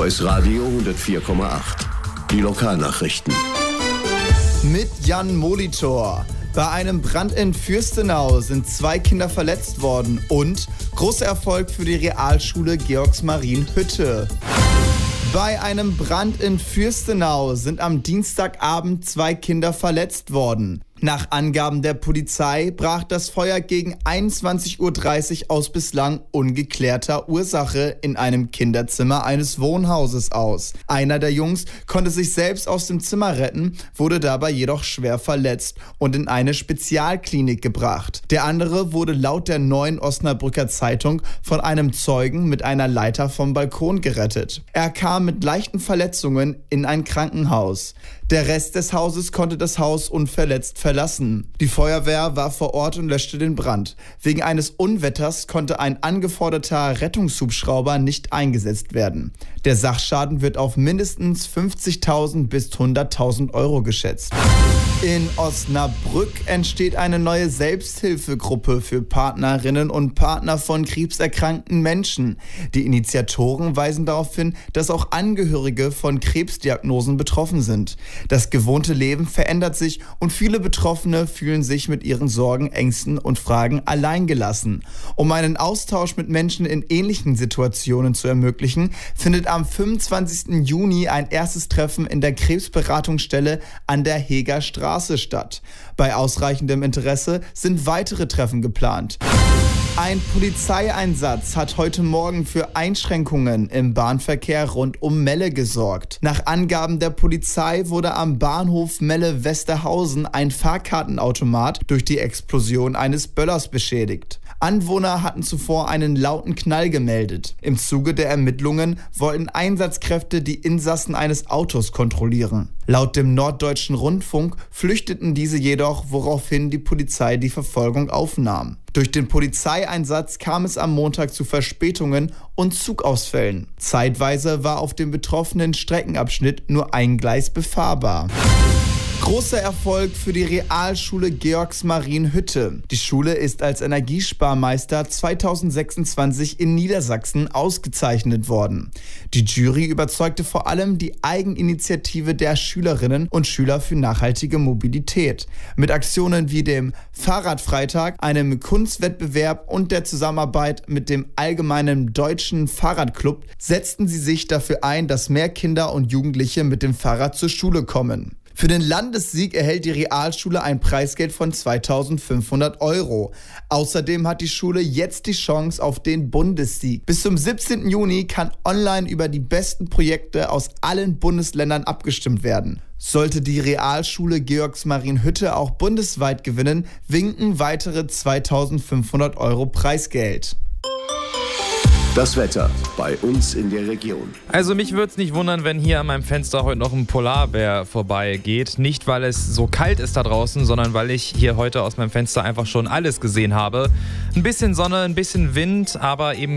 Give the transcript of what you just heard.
Voice Radio 104,8. Die Lokalnachrichten. Mit Jan Molitor. Bei einem Brand in Fürstenau sind 2 Kinder verletzt worden und großer Erfolg für die Realschule Georgsmarienhütte. Bei einem Brand in Fürstenau sind am Dienstagabend 2 Kinder verletzt worden. Nach Angaben der Polizei brach das Feuer gegen 21:30 Uhr aus bislang ungeklärter Ursache in einem Kinderzimmer eines Wohnhauses aus. Einer der Jungs konnte sich selbst aus dem Zimmer retten, wurde dabei jedoch schwer verletzt und in eine Spezialklinik gebracht. Der andere wurde laut der Neuen Osnabrücker Zeitung von einem Zeugen mit einer Leiter vom Balkon gerettet. Er kam mit leichten Verletzungen in ein Krankenhaus. Der Rest des Hauses konnte das Haus unverletzt verlassen. Die Feuerwehr war vor Ort und löschte den Brand. Wegen eines Unwetters konnte ein angeforderter Rettungshubschrauber nicht eingesetzt werden. Der Sachschaden wird auf mindestens 50.000 bis 100.000 Euro geschätzt. In Osnabrück entsteht eine neue Selbsthilfegruppe für Partnerinnen und Partner von krebserkrankten Menschen. Die Initiatoren weisen darauf hin, dass auch Angehörige von Krebsdiagnosen betroffen sind. Das gewohnte Leben verändert sich und viele Betroffene fühlen sich mit ihren Sorgen, Ängsten und Fragen alleingelassen. Um einen Austausch mit Menschen in ähnlichen Situationen zu ermöglichen, findet am 25. Juni ein erstes Treffen in der Krebsberatungsstelle an der Heger Straße statt. Bei ausreichendem Interesse sind weitere Treffen geplant. Ein Polizeieinsatz hat heute Morgen für Einschränkungen im Bahnverkehr rund um Melle gesorgt. Nach Angaben der Polizei wurde am Bahnhof Melle-Westerhausen ein Fahrkartenautomat durch die Explosion eines Böllers beschädigt. Anwohner hatten zuvor einen lauten Knall gemeldet. Im Zuge der Ermittlungen wollten Einsatzkräfte die Insassen eines Autos kontrollieren. Laut dem Norddeutschen Rundfunk flüchteten diese jedoch, woraufhin die Polizei die Verfolgung aufnahm. Durch den Polizeieinsatz kam es am Montag zu Verspätungen und Zugausfällen. Zeitweise war auf dem betroffenen Streckenabschnitt nur ein Gleis befahrbar. Großer Erfolg für die Realschule Georgsmarienhütte. Die Schule ist als Energiesparmeister 2026 in Niedersachsen ausgezeichnet worden. Die Jury überzeugte vor allem die Eigeninitiative der Schülerinnen und Schüler für nachhaltige Mobilität. Mit Aktionen wie dem Fahrradfreitag, einem Kunstwettbewerb und der Zusammenarbeit mit dem Allgemeinen Deutschen Fahrradclub setzten sie sich dafür ein, dass mehr Kinder und Jugendliche mit dem Fahrrad zur Schule kommen. Für den Landessieg erhält die Realschule ein Preisgeld von 2.500 Euro. Außerdem hat die Schule jetzt die Chance auf den Bundessieg. Bis zum 17. Juni kann online über die besten Projekte aus allen Bundesländern abgestimmt werden. Sollte die Realschule Georgsmarienhütte auch bundesweit gewinnen, winken weitere 2.500 Euro Preisgeld. Das Wetter bei uns in der Region. Also mich würde es nicht wundern, wenn hier an meinem Fenster heute noch ein Polarbär vorbeigeht. Nicht, weil es so kalt ist da draußen, sondern weil ich hier heute aus meinem Fenster einfach schon alles gesehen habe. Ein bisschen Sonne, ein bisschen Wind, aber eben